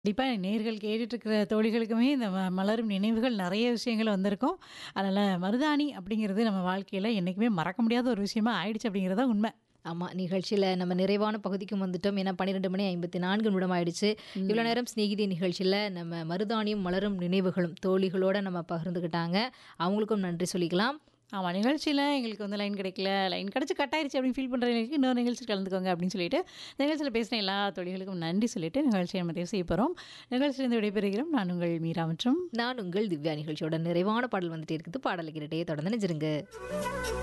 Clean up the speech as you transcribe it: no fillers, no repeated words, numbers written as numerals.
கண்டிப்பா நேயர்கள் கேட்டுட்டு இருக்கிற தோழிகளுக்குமே இந்த மலரும் நினைவுகள் நெறைய விஷயங்கள் வந்திருக்கும். அதனால மருதாணி அப்படிங்கிறது நம்ம வாழ்க்கையில என்னைக்குமே மறக்க முடியாத ஒரு விஷயமா ஆயிடுச்சு அப்படிங்கிறது தான் உண்மை. ஆமா. நிகழ்ச்சியில நம்ம நிறைவான பகுதிக்கும் வந்துட்டோம். ஏன்னா 12 மணி 54 நிமிடம் ஆயிடுச்சு. இவ்வளோ நேரம் சிநேகிதி நிகழ்ச்சியில நம்ம மருதாணியும் மலரும் நினைவுகளும் தோழிகளோட நம்ம பகிர்ந்துக்கிட்டாங்க. அவங்களுக்கும் நன்றி சொல்லிக்கலாம். ஆமா நிகழ்ச்சியில எங்களுக்கு வந்து லைன் கிடைக்கல, லைன் கிடைச்சு கட் ஆயிருச்சு அப்படின்னு ஃபீல் பண்றவங்களுக்கு இன்னொரு நிகழ்ச்சியில் கலந்துக்கோங்க அப்படின்னு சொல்லிட்டு, நிகழ்ச்சியில பேசின எல்லா தோழிகளுக்கும் நன்றி சொல்லிட்டு நிகழ்ச்சியை நம்ம நிறைவு செய்ய போறோம். நிகழ்ச்சியிலிருந்து விடைபெறுகிறோம். நான் உங்கள் மீரா மற்றும் நான் உங்கள் திவ்யா நிகழ்ச்சியோட நிறைவான பாடல் வந்துட்டே இருக்குது. பாடலை கேட்டுட்டே தொடர்ந்து நினைச்சிருங்க.